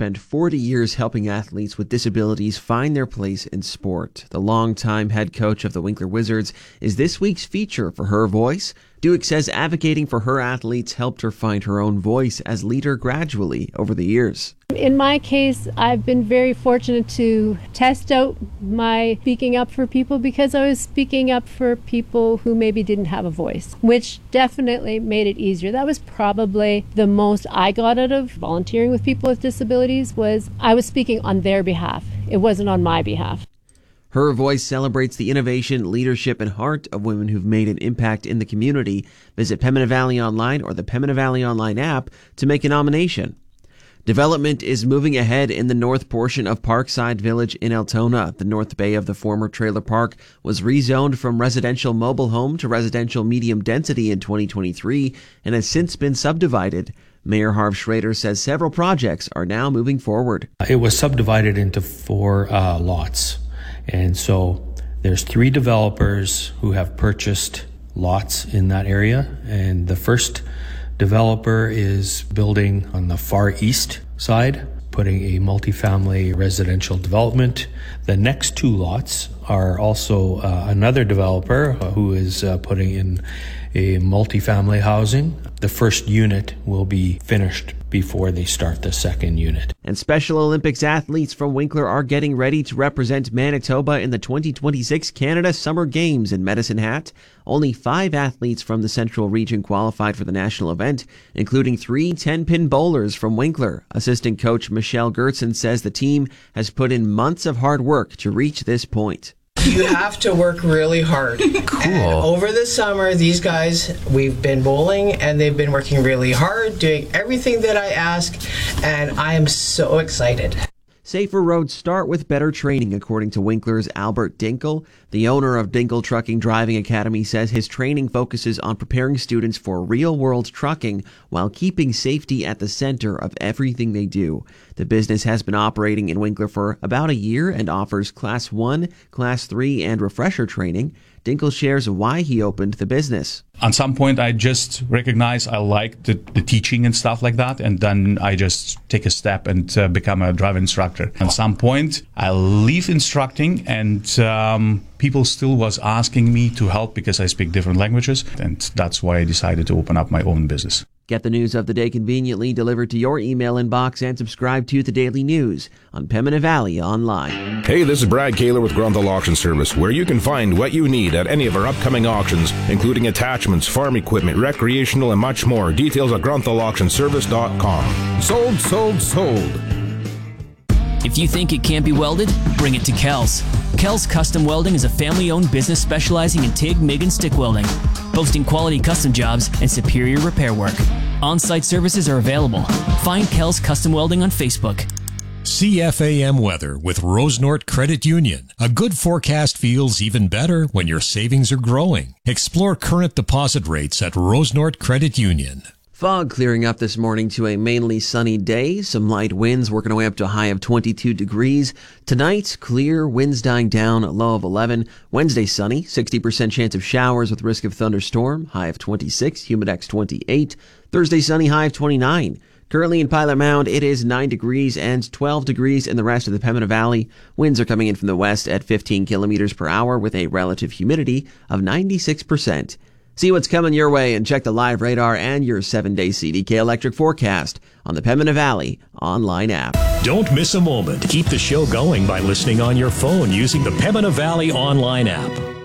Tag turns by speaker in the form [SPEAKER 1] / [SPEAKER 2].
[SPEAKER 1] spent 40 years helping athletes with disabilities find their place in sport. The longtime head coach of the Winkler Wizards is this week's feature for Her Voice. Dueck says advocating for her athletes helped her find her own voice as leader gradually over the years.
[SPEAKER 2] In my case, I've been very fortunate to test out my speaking up for people because I was speaking up for people who maybe didn't have a voice, which definitely made it easier. That was probably the most I got out of volunteering with people with disabilities was I was speaking on their behalf. It wasn't on my behalf.
[SPEAKER 1] Her Voice celebrates the innovation, leadership, and heart of women who've made an impact in the community. Visit Pembina Valley Online or the Pembina Valley Online app to make a nomination. Development is moving ahead in the north portion of Parkside Village in Altona. The north bay of the former trailer park was rezoned from residential mobile home to residential medium density in 2023 and has since been subdivided. Mayor Harv Schrader says several projects are now moving forward.
[SPEAKER 3] It was subdivided into 4 lots. And so there's 3 developers who have purchased lots in that area. And the first developer is building on the far east side, putting a multifamily residential development. The next 2 lots are also another developer who is putting in a multifamily housing. The first unit will be finished before they start the second unit.
[SPEAKER 1] And Special Olympics athletes from Winkler are getting ready to represent Manitoba in the 2026 Canada Summer Games in Medicine Hat. Only 5 athletes from the Central Region qualified for the national event, including 3 10-pin bowlers from Winkler. Assistant coach Michelle Gertson says the team has put in months of hard work to reach this point.
[SPEAKER 4] You have to work really hard.
[SPEAKER 5] Cool.
[SPEAKER 4] And over the summer, these guys, we've been bowling and they've been working really hard, doing everything that I ask, and I am so excited.
[SPEAKER 1] Safer roads start with better training, according to Winkler's Albert Dinkel. The owner of Dinkel Trucking Driving Academy says his training focuses on preparing students for real-world trucking while keeping safety at the center of everything they do. The business has been operating in Winkler for about a year and offers Class 1, Class 3, and refresher training. Dinkel shares why he opened the business.
[SPEAKER 6] At some point, I just recognized I liked the teaching and stuff like that, and then I just take a step and become a driving instructor. At some point, I leave instructing, and people still was asking me to help because I speak different languages, and that's why I decided to open up my own business.
[SPEAKER 1] Get the news of the day conveniently delivered to your email inbox and subscribe to the Daily News on Pembina Valley Online.
[SPEAKER 5] Hey, this is Brad Kaler with Grunthal Auction Service, where you can find what you need at any of our upcoming auctions, including attachments, farm equipment, recreational, and much more. Details at grunthauauctionservice.com. Sold, sold, sold.
[SPEAKER 7] If you think it can't be welded, bring it to Kells. Kells Custom Welding is a family-owned business specializing in TIG, MIG, and stick welding, boasting quality custom jobs and superior repair work. On-site services are available. Find Kells Custom Welding on Facebook.
[SPEAKER 8] CFAM weather with Rosenort Credit Union. A good forecast feels even better when your savings are growing. Explore current deposit rates at Rosenort Credit Union.
[SPEAKER 1] Fog clearing up this morning to a mainly sunny day. Some light winds working our way up to a high of 22 degrees. Tonight, clear, winds dying down, a low of 11. Wednesday, sunny, 60% chance of showers with risk of thunderstorm, high of 26, humidex 28. Thursday, sunny, high of 29. Currently in Pilot Mound, it is 9 degrees and 12 degrees in the rest of the Pembina Valley. Winds are coming in from the west at 15 kilometers per hour with a relative humidity of 96%. See what's coming your way and check the live radar and your 7-day CDK electric forecast on the Pembina Valley Online app.
[SPEAKER 8] Don't miss a moment. Keep the show going by listening on your phone using the Pembina Valley Online app.